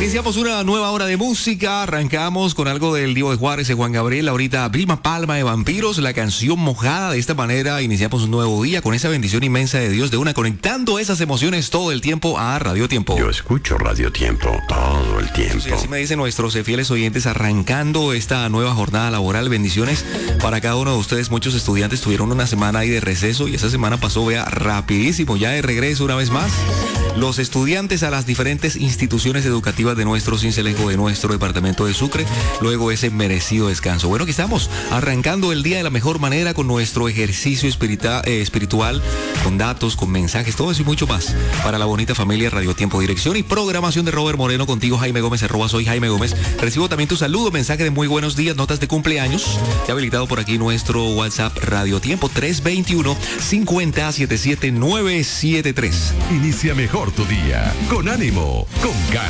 Iniciamos una nueva hora de música, arrancamos con algo del Divo de Juárez de Juan Gabriel, ahorita Vilma Palma de Vampiros, la canción Mojada. De esta manera iniciamos un nuevo día con esa bendición inmensa de Dios, de una conectando esas emociones todo el tiempo a Radio Tiempo. Yo escucho Radio Tiempo todo el tiempo. Sí, así me dicen nuestros fieles oyentes, arrancando esta nueva jornada laboral. Bendiciones para cada uno de ustedes. Muchos estudiantes tuvieron una semana ahí de receso y esa semana pasó, vea, rapidísimo, ya de regreso una vez más. Los estudiantes a las diferentes instituciones educativas de nuestro Cincelejo, de nuestro departamento de Sucre, luego ese merecido descanso. Bueno, aquí estamos arrancando el día de la mejor manera con nuestro ejercicio espiritual, con datos, con mensajes, todo eso y mucho más para la bonita familia Radio Tiempo. Dirección y programación de Robert Moreno, contigo Jaime Gómez, @soy Jaime Gómez. Recibo también tu saludo, mensaje de muy buenos días, notas de cumpleaños. Ya habilitado por aquí nuestro WhatsApp Radio Tiempo 321-50-77973. Inicia mejor tu día, con ánimo, con ganas.